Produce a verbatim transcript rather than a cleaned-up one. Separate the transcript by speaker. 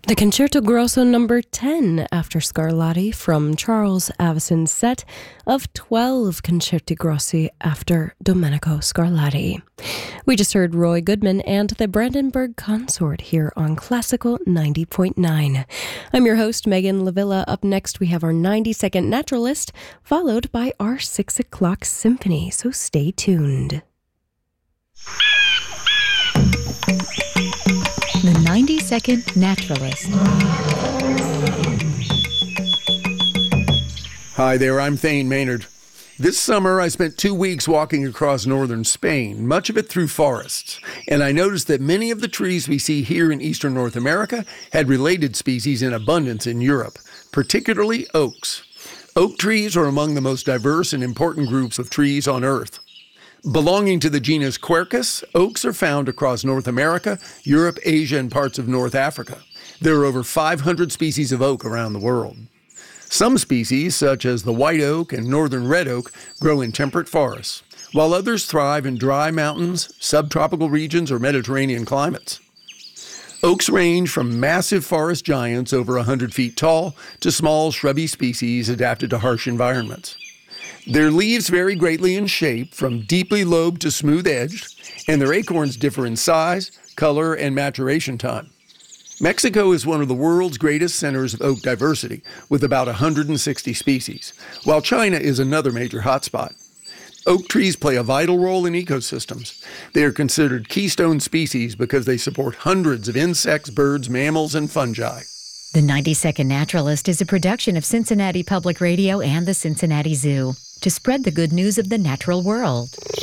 Speaker 1: The Concerto Grosso number ten after Scarlatti from Charles Avison's set of twelve Concerti Grossi after Domenico Scarlatti. We just heard Roy Goodman and the Brandenburg Consort here on Classical ninety point nine. I'm your host, Megan Lavilla. Up next, we have our ninety-second Naturalist, followed by our six o'clock Symphony, so stay tuned.
Speaker 2: The ninety-second Naturalist.
Speaker 3: Hi there, I'm Thane Maynard. This summer, I spent two weeks walking across northern Spain, much of it through forests, and I noticed that many of the trees we see here in eastern North America had related species in abundance in Europe, particularly oaks. Oak trees are among the most diverse and important groups of trees on Earth. Belonging to the genus Quercus, oaks are found across North America, Europe, Asia, and parts of North Africa. There are over five hundred species of oak around the world. Some species, such as the white oak and northern red oak, grow in temperate forests, while others thrive in dry mountains, subtropical regions, or Mediterranean climates. Oaks range from massive forest giants over one hundred feet tall to small shrubby species adapted to harsh environments. Their leaves vary greatly in shape, from deeply lobed to smooth-edged, and their acorns differ in size, color, and maturation time. Mexico is one of the world's greatest centers of oak diversity, with about one hundred sixty species, while China is another major hotspot. Oak trees play a vital role in ecosystems. They are considered keystone species because they support hundreds of insects, birds, mammals, and fungi.
Speaker 2: The ninety-second Naturalist is a production of Cincinnati Public Radio and the Cincinnati Zoo to spread the good news of the natural world.